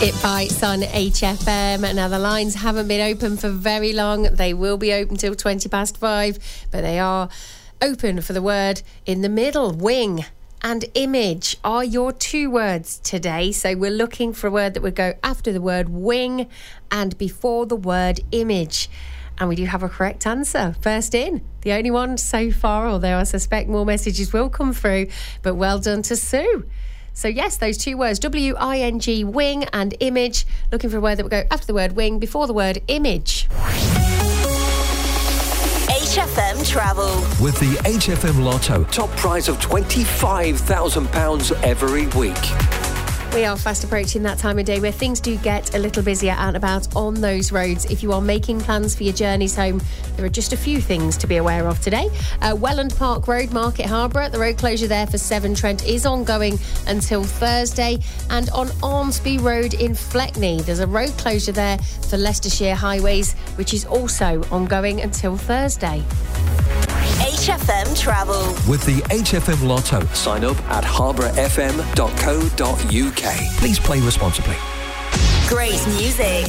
It Bites on HFM. Now, the lines haven't been open for very long. They will be open till 5:20, but they are open for the word in the middle. Wing and image are your two words today. So we're looking for a word that would go after the word wing and before the word image. And we do have a correct answer. First in, the only one so far, although I suspect more messages will come through. But well done to Sue. So yes, those two words, W-I-N-G, wing and image. Looking for a word that will go after the word wing, before the word image. HFM Travel. With the HFM Lotto, top prize of £25,000 every week. We are fast approaching that time of day where things do get a little busier out and about on those roads. If you are making plans for your journeys home, there are just a few things to be aware of today. Welland Park Road, Market Harborough, the road closure there for Severn Trent is ongoing until Thursday. And on Armsby Road in Fleckney, there's a road closure there for Leicestershire Highways, which is also ongoing until Thursday. HFM Travel. With the HFM Lotto, sign up at harbourfm.co.uk. Please play responsibly. Great music